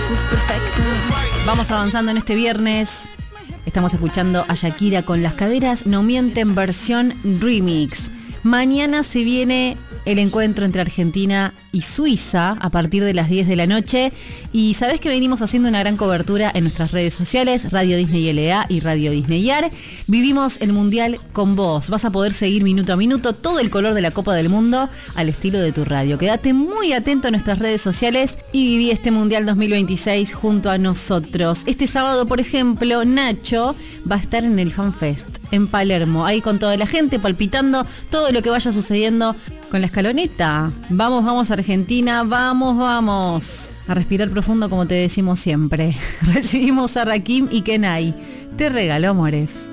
es perfecto. Vamos avanzando en este viernes. Estamos escuchando a Shakira con Las caderas no mienten versión remix. Mañana se viene el encuentro entre Argentina y Suiza a partir de las 10 de la noche. Y sabés que venimos haciendo una gran cobertura en nuestras redes sociales, Radio Disney LA y Radio Disney AR. Vivimos el Mundial con vos. Vas a poder seguir minuto a minuto todo el color de la Copa del Mundo al estilo de tu radio. Quédate muy atento a nuestras redes sociales y viví este Mundial 2026 junto a nosotros. Este sábado, por ejemplo, Nacho va a estar en el FanFest en Palermo, ahí con toda la gente palpitando todo lo que vaya sucediendo con la escaloneta. Vamos, vamos Argentina, vamos, vamos. A respirar profundo como te decimos siempre. Recibimos a Rakim y Kenai. Te regalo amores.